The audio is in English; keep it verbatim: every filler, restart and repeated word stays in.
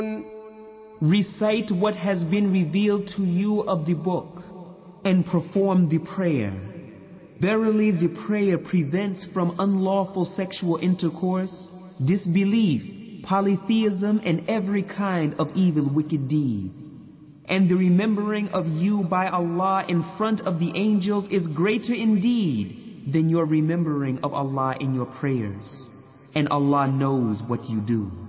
Recite what has been revealed to you of the book, and perform the prayer. Verily the prayer prevents from unlawful sexual intercourse, disbelief, polytheism, and every kind of evil wicked deed. And the remembering of you by Allah in front of the angels is greater indeed than your remembering of Allah in your prayers. And Allah knows what you do.